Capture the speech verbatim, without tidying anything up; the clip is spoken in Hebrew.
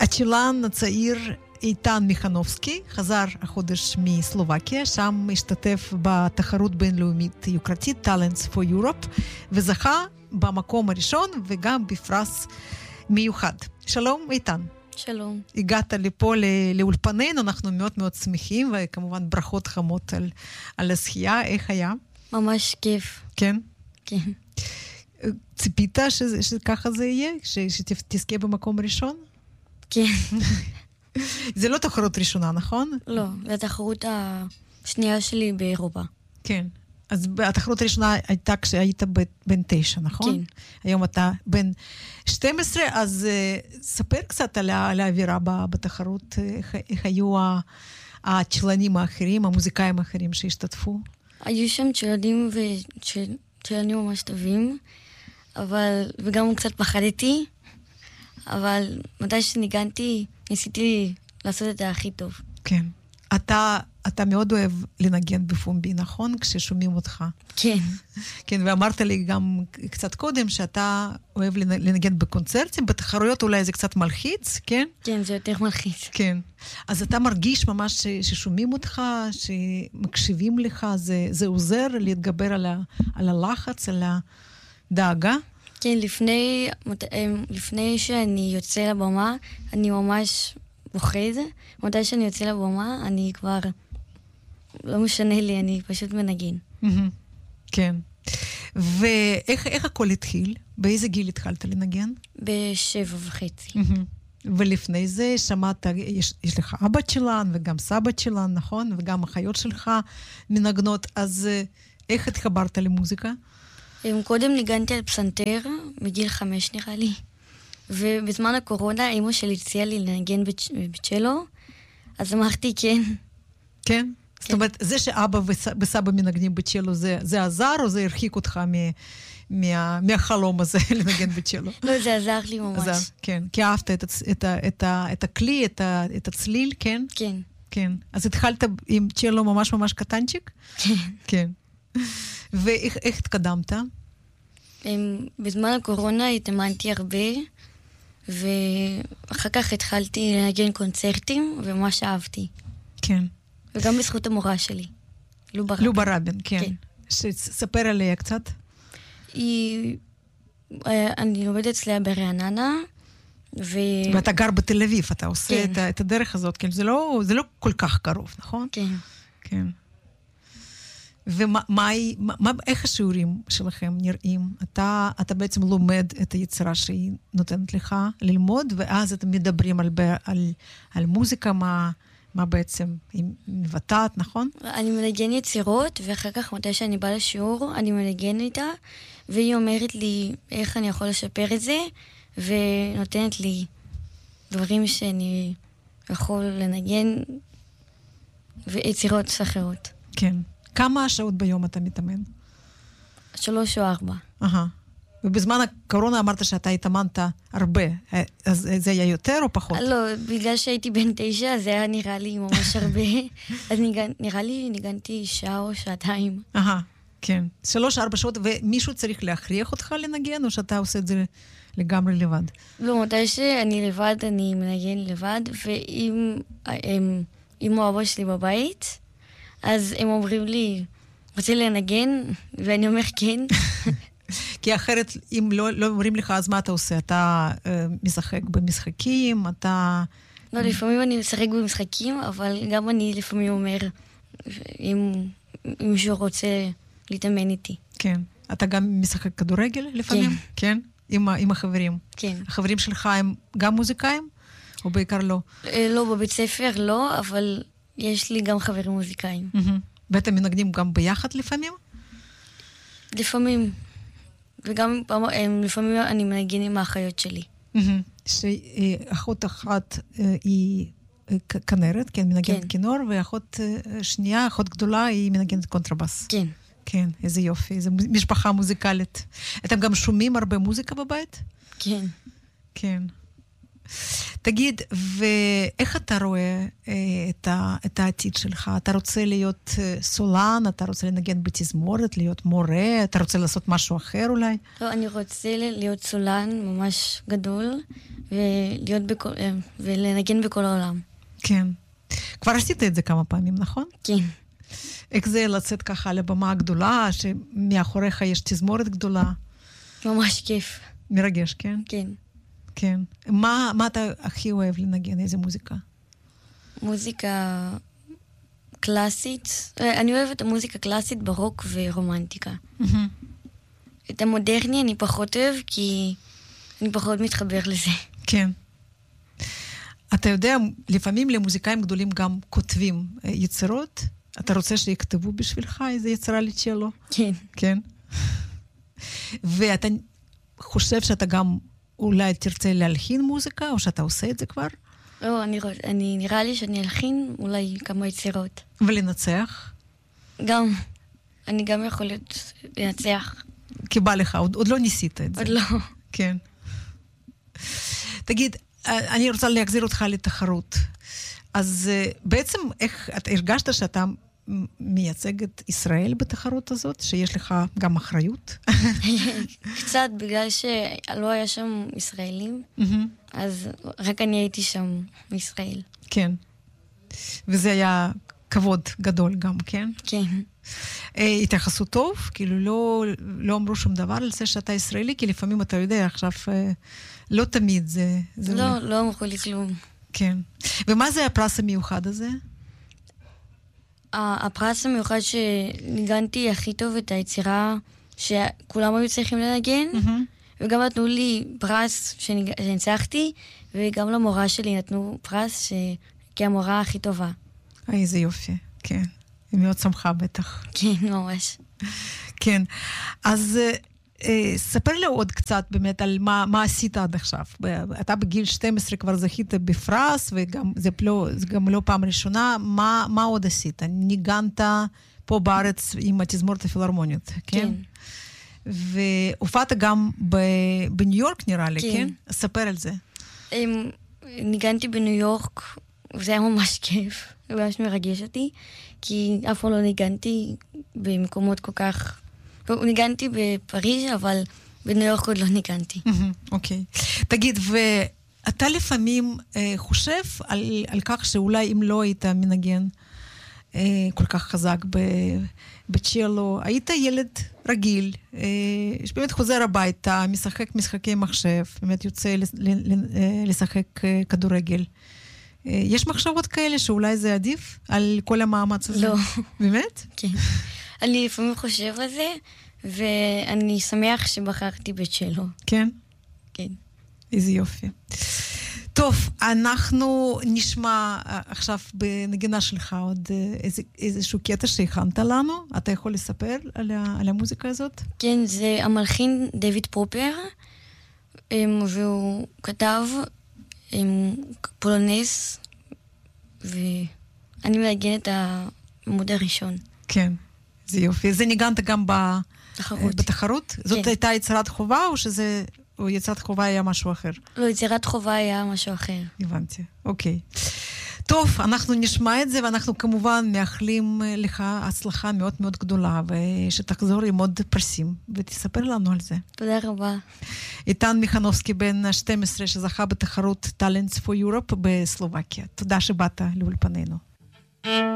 הצ'ילן הצעיר איתן מיכנובסקי חזר החודש מסלובקיה, שם השתתף בתחרות בינלאומית יוקרתית Talents for Europe, וזכה במקום הראשון וגם בפרס מיוחד. שלום איתן. שלום. הגעת לפה לאולפנינו, אנחנו מאוד מאוד שמחים, וכמובן ברכות חמות על, על הזכייה. איך היה? ממש כיף. כן? כן. ציפית שזה, שככה זה יהיה? ש, שתזכה במקום ראשון? כן. זה לא תחרות ראשונה, נכון? לא, זה התחרות השנייה שלי באירופה. כן. אז התחרות הראשונה הייתה כשהיית בן תשע, נכון? כן. היום אתה בן שתים עשרה, אז uh, ספר קצת על, על האווירה בתחרות, איך, איך היו הצ'לנים האחרים, המוזיקאים האחרים שהשתתפו? היו שם צ'לנים וצ'לנים ממש טובים, אבל, וגם קצת פחדתי, אבל מתי שניגנתי, ניסיתי לעשות את זה הכי טוב. כן. אתה, אתה מאוד אוהב לנגן בפומבי, נכון? כששומעים אותך. כן. כן, ואמרת לי גם קצת קודם שאתה אוהב לנגן בקונצרטים, בתחרויות אולי זה קצת מלחיץ, כן? כן, זה יותר מלחיץ. כן. אז אתה מרגיש ממש ששומעים אותך, שמקשיבים לך, זה, זה עוזר להתגבר על, ה, על הלחץ, על הדאגה? כן, לפני, לפני שאני יוצא לבמה, אני ממש בוחד. מתי שאני יוצא לבמה, אני כבר לא משנה לי, אני פשוט מנגן. כן. ואיך איך הכל התחיל? באיזה גיל התחלת לנגן? בשבע וחצי. ולפני זה שמעת, יש, יש לך אבא צ'ילן וגם סבא צ'ילן, נכון? וגם אחיות שלך מנגנות, אז איך התחברת למוזיקה? קודם ניגנתי על פסנתר, מגיל חמש נראה לי. ובזמן הקורונה, אמא שלי הציעה לי לנגן בצ'לו, אז אמרתי כן. כן? זאת אומרת, זה שאבא וסבא מנגנים בצ'לו, זה עזר או זה הרחיק אותך מהחלום הזה לנגן בצ'לו? לא, זה עזר לי ממש. עזר, כן. כי אהבת את הכלי, את הצליל, כן? כן. כן. אז התחלת עם צ'לו ממש ממש קטנצ'יק? כן. כן. ואיך התקדמת? בזמן הקורונה התאמנתי הרבה, ואחר כך התחלתי לנגן קונצרטים, וממש אהבתי. כן. וגם בזכות המורה שלי, לובה רבין. לובה רבין, כן. כן. שספר עליה קצת. היא... אני לומדת אצליה ברעננה, ו... ואתה גר בתל אביב, אתה עושה כן. את, את הדרך הזאת, כן. זה לא, זה לא כל כך קרוב, נכון? כן. כן. ומה, מה, מה, איך השיעורים שלכם נראים? אתה, אתה בעצם לומד את היצירה שהיא נותנת לך ללמוד, ואז אתם מדברים על, על, על מוזיקה, מה, מה בעצם היא מבטאת, נכון? אני מנגן יצירות, ואחר כך מתי שאני באה לשיעור, אני מנגן איתה, והיא אומרת לי איך אני יכול לשפר את זה, ונותנת לי דברים שאני יכול לנגן, ויצירות אחרות. כן. כמה שעות ביום אתה מתאמן? שלוש או ארבע. אהה. ובזמן הקורונה אמרת שאתה התאמנת הרבה. אז זה היה יותר או פחות? לא, בגלל שהייתי בן תשע, זה היה נראה לי ממש הרבה. אז ניגן, נראה לי ניגנתי שעה או שעתיים. אהה, כן. שלוש, ארבע שעות, ומישהו צריך להכריח אותך לנגן, או שאתה עושה את זה לגמרי לבד? לא, מתי שאני לבד, אני מנגן לבד, ואם אם הוא אבא שלי בבית, אז הם אומרים לי, רוצה לנגן? ואני אומר כן. כי אחרת, אם לא, לא אומרים לך, אז מה אתה עושה? אתה אה, משחק במשחקים? אתה... לא, לפעמים אני משחק במשחקים, אבל גם אני לפעמים אומר, אם, אם מישהו רוצה להתאמן איתי. כן. אתה גם משחק כדורגל לפעמים? כן. כן? עם, עם החברים? כן. החברים שלך הם גם מוזיקאים? או בעיקר לא? לא, בבית ספר לא, אבל יש לי גם חברים מוזיקאים. ואתם מנגנים גם ביחד לפעמים? לפעמים. וגם לפעמים אני מנגן עם האחיות שלי. שאחות אחת היא כנרת, כן, מנגנת כינור, ואחות שנייה, אחות גדולה, היא מנגנת קונטרבס. כן. כן, איזה יופי, איזו משפחה מוזיקלית. אתם גם שומעים הרבה מוזיקה בבית? כן. כן. תגיד, ואיך אתה רואה את, ה, את העתיד שלך? אתה רוצה להיות סולן? אתה רוצה לנגן בתזמורת, להיות מורה? אתה רוצה לעשות משהו אחר אולי? לא, אני רוצה להיות סולן ממש גדול, ולהיות בכל, ולנגן בכל העולם. כן. כבר עשית את זה כמה פעמים, נכון? כן. איך זה לצאת ככה על הבמה הגדולה, שמאחוריך יש תזמורת גדולה? ממש כיף. מרגש, כן? כן. כן. מה, מה אתה הכי אוהב לנגן? איזה מוזיקה? מוזיקה קלאסית. אני אוהבת את המוזיקה קלאסית ברוק ורומנטיקה. Mm-hmm. את המודרני אני פחות אוהב, כי אני פחות מתחבר לזה. כן. אתה יודע, לפעמים למוזיקאים גדולים גם כותבים יצירות. אתה רוצה שיכתבו בשבילך איזה יצירה לצ'לו? כן. כן. ואתה חושב שאתה גם אולי תרצה להלחין מוזיקה, או שאתה עושה את זה כבר? לא, אני, אני נראה לי שאני אלחין אולי כמה יצירות. ולנצח? גם. אני גם יכול להיות לנצח. כי בא לך, עוד, עוד לא ניסית את זה. עוד לא. כן. תגיד, אני רוצה להחזיר אותך לתחרות. אז בעצם איך, אתה הרגשת שאתה מייצג את ישראל בתחרות הזאת, שיש לך גם אחריות? קצת, בגלל שלא היה שם ישראלים, אז רק אני הייתי שם מישראל. כן. וזה היה כבוד גדול גם, כן? כן. התייחסו טוב? כאילו לא, לא אמרו שום דבר על זה שאתה ישראלי, כי לפעמים אתה יודע, עכשיו לא תמיד זה... זה לא, לא אמרו לי כלום. כן. ומה זה הפרס המיוחד הזה? הפרס המיוחד שניגנתי הכי טוב את היצירה שכולם היו צריכים לנגן, וגם נתנו לי פרס שניצחתי, וגם למורה שלי נתנו פרס כהמורה הכי טובה. איזה יופי, כן. היא מאוד שמחה בטח. כן, ממש. כן. אז ספר לי עוד קצת באמת על מה, מה עשית עד עכשיו. אתה בגיל שתים עשרה כבר זכית בפרס, וגם זה לא, זה גם לא פעם ראשונה. מה, מה עוד עשית? ניגנת פה בארץ עם התזמורת הפילהרמונית, כן? כן. והופעת גם בניו יורק נראה לי, כן? כן? ספר על זה. ניגנתי בניו יורק, וזה היה ממש כיף. זה ממש מרגש אותי, כי אף פעם לא ניגנתי במקומות כל כך... ניגנתי בפריז, אבל בניו יורק עוד לא ניגנתי. אוקיי. תגיד, ואתה לפעמים חושב על כך שאולי אם לא היית מנגן כל כך חזק בצ'לו, היית ילד רגיל, שבאמת חוזר הביתה, משחק משחקי מחשב, באמת יוצא לשחק כדורגל. יש מחשבות כאלה שאולי זה עדיף על כל המאמץ הזה? לא. באמת? כן. אני לפעמים חושב על זה, ואני שמח שבחרתי בצ'לו. כן? כן. איזה יופי. טוב, אנחנו נשמע עכשיו בנגינה שלך עוד איזה, איזשהו קטע שהכנת לנו. אתה יכול לספר על, ה, על המוזיקה הזאת? כן, זה המלחין דויד פרופר, והוא כתב פולונס, ואני מנגן את העמוד הראשון. כן, זה יופי. זה ניגנת גם בתחרות. בתחרות? זאת כן. הייתה יצירת חובה, או שזה, או יצירת חובה היה משהו אחר? לא, יצירת חובה היה משהו אחר. הבנתי, אוקיי. טוב, אנחנו נשמע את זה, ואנחנו כמובן מאחלים לך הצלחה מאוד מאוד גדולה, ושתחזור עם עוד פרסים, ותספר לנו על זה. תודה רבה. איתן מיכנובסקי בן שתים עשרה, שזכה בתחרות Talents for Europe בסלובקיה. תודה שבאת לאולפנינו.